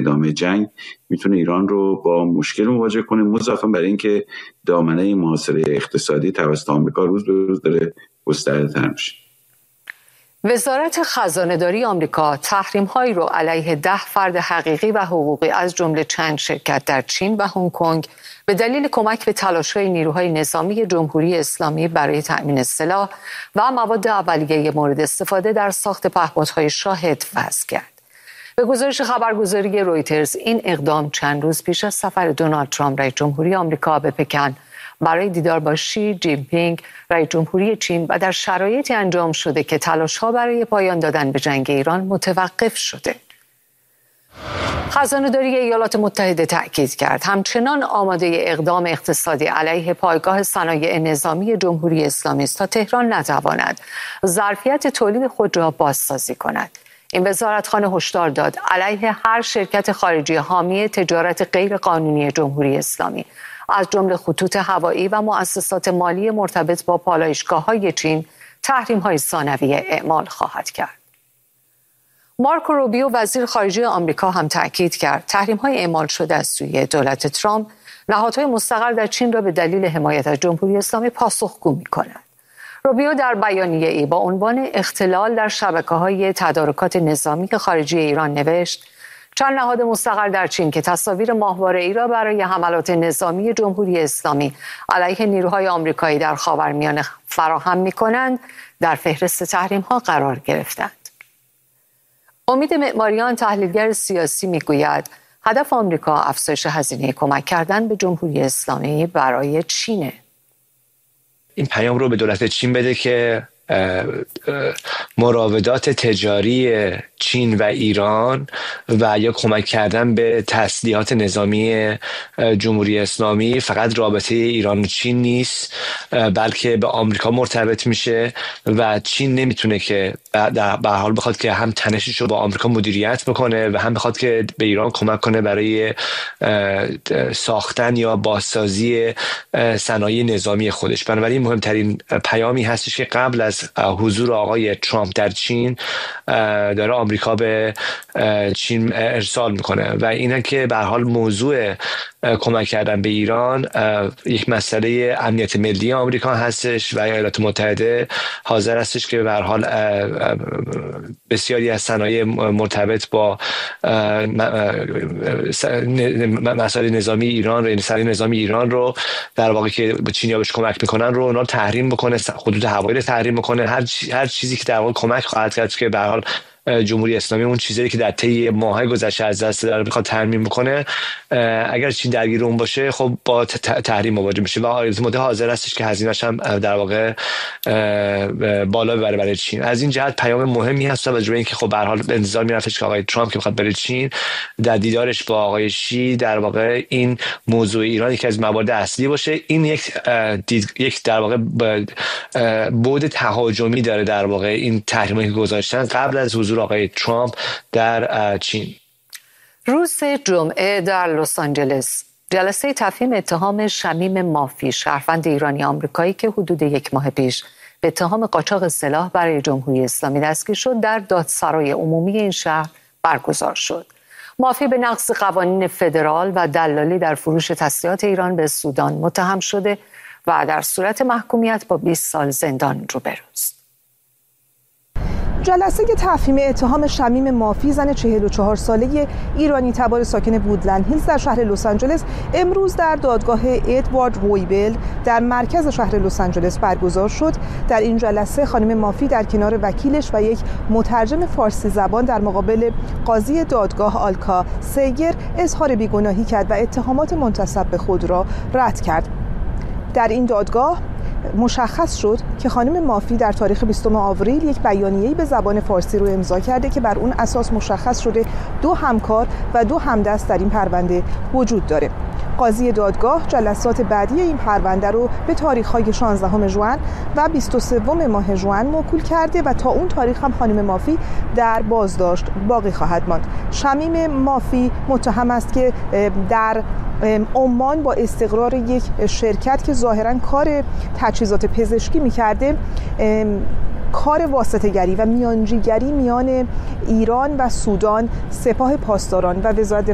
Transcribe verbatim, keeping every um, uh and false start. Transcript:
ادامه جنگ میتونه ایران رو با مشکل مواجه کنه، مضافاً برای اینکه دامنه محاصره اقتصادی توسط آمریکا روز به روز داره گسترده‌تر میشه. وزارت خزانه‌داری آمریکا تحریم‌هایی رو علیه ده فرد حقیقی و حقوقی از جمله چند شرکت در چین و هنگ کنگ به دلیل کمک به تلاش‌های نیروهای نظامی جمهوری اسلامی برای تأمین سلاح و مواد اولیه مورد استفاده در ساخت پهپادهای شاهد وضع کرد. به گزارش خبرگزاری رویترز، این اقدام چند روز پیش از سفر دونالد ترامپ رئیس جمهوری آمریکا به پکن برای دیدار با شی جین پینگ رئیس جمهوری چین و در شرایطی انجام شده که تلاش‌ها برای پایان دادن به جنگ ایران متوقف شده. خزانه‌داری ایالات متحده تأکید کرد همچنان آماده اقدام اقتصادی علیه پایگاه صنایع نظامی جمهوری اسلامی است تا تهران نتواند ظرفیت تولید خود را بازسازی کند. این وزارتخانه هشدار داد علیه هر شرکت خارجی حامی تجارت غیرقانونی جمهوری اسلامی از جمله خطوط هوایی و مؤسسات مالی مرتبط با پالایشگاه‌های چین تحریم‌های ثانویه اعمال خواهد کرد. مارکو روبیو وزیر خارجه آمریکا هم تأکید کرد تحریم‌های اعمال شده از سوی دولت ترامپ نهادهای مستقر در چین را به دلیل حمایت از جمهوری اسلامی پاسخگو می‌کنند. روبیو در بیانیه‌ای با عنوان اختلال در شبکه‌های تدارکات نظامی خارجی ایران نوشت چند نهاد مستقر در چین که تصاویر ماهواره‌ای را برای حملات نظامی جمهوری اسلامی علیه نیروهای آمریکایی در خاورمیانه فراهم می‌کنند در فهرست تحریم‌ها قرار گرفتند. امید معماریان تحلیلگر سیاسی میگوید هدف آمریکا افزایش هزینه کمک کردن به جمهوری اسلامی برای چینه. این پیام رو به دولت چین بده که مراودات تجاری چین و ایران و یا کمک کردن به تسلیحات نظامی جمهوری اسلامی فقط رابطه ایران و چین نیست، بلکه به آمریکا مرتبط میشه و چین نمیتونه که به حال بخواد که هم تنشش رو با آمریکا مدیریت بکنه و هم بخواد که به ایران کمک کنه برای ساختن یا بازسازی صنایع نظامی خودش. بنابراین مهمترین پیامی هستش که قبل از حضور آقای ترامپ در چین داره آمریکا به چین ارسال میکنه و اینه که به هر حال موضوع کمک کردن به ایران یک مسئله امنیت ملی آمریکا هستش و ایالات متحده حاضر هستش که به هر حال بسیاری از صنایع مرتبط با مسائل نظامی ایران رو صنایع نظامی ایران رو در واقع که به چینیا بهش کمک میکنن رو اونا تحریم بکنه، خطوط هوایی رو تحریم بکنه، هر هر چیزی که در واقع کمک خواهد کرد که به هر حال جمهوری اسلامی اون چیزی که در طی ماه‌های گذشته از دست داره بخواد ترمیم بکنه اگر چین درگیر اون باشه خب با تحریم مواجه میشه و ایالات متحده حاضر هستش که هزینه‌اش هم در واقع بالا ببره برای چین. از این جهت پیام مهمی هست و جوری اینکه خب به هر حال انتظار میرفتش که آقای ترامپ که میخواد بره چین در دیدارش با آقای شی در واقع این موضوع ایران یکی از موارد اصلی باشه. این یک یک در واقع بعد تهاجمی داره در واقع این تحریمی که گذاشتن قبل از حضور آقای ترامپ در چین. روز جمعه در لس آنجلس جلسه تفهیم اتهام شمیم مافی شهروند ایرانی آمریکایی که حدود یک ماه پیش به اتهام قاچاق سلاح برای جمهوری اسلامی دستگیر شد در دادسرای عمومی این شهر برگزار شد. مافی به نقض قوانین فدرال و دلالی در فروش تسلیحات ایران به سودان متهم شده و در صورت محکومیت با بیست سال زندان روبروست. جلسه تفهیم اتهام شمیم مافی زن چهل و چهار ساله ایرانی تبار ساکن وودلند هیلز در شهر لس آنجلس امروز در دادگاه ادوارد رویبل در مرکز شهر لس آنجلس برگزار شد. در این جلسه خانم مافی در کنار وکیلش و یک مترجم فارسی زبان در مقابل قاضی دادگاه آلکا سیگر اظهار بیگناهی کرد و اتهامات منتسب به خود را رد کرد. در این دادگاه مشخص شد که خانم مافی در تاریخ بیستم آوریل یک بیانیه‌ای به زبان فارسی رو امضا کرده که بر اون اساس مشخص شده دو همکار و دو همدست در این پرونده وجود داره. قاضی دادگاه جلسات بعدی این پرونده رو به تاریخ‌های شانزدهم ژوئن و بیست و سوم ماه ژوئن موکول کرده و تا اون تاریخ هم خانم مافی در بازداشت باقی خواهد ماند. شمیم مافی متهم است که در عمان با استقرار یک شرکت که ظاهراً کار تجهیزات پزشکی می‌کرده کار واسطه‌گری و میانجیگری میان ایران و سودان، سپاه پاسداران و وزارت